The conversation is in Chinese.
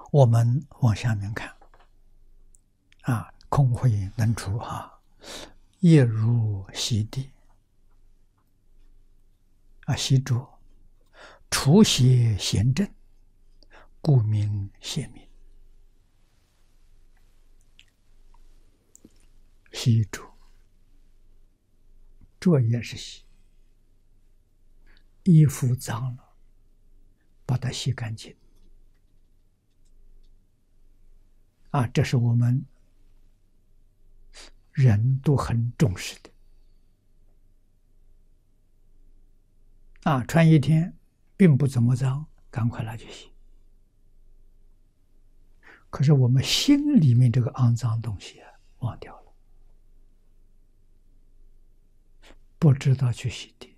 我们往下面看空慧能出业如洗涤洗浊，除邪贤正，故名邪明。洗浊，浊也是洗，衣服脏了，把它洗干净这是我们人都很重视的穿一天并不怎么脏，赶快拿去洗。可是我们心里面这个肮脏东西忘掉了，不知道去洗涤。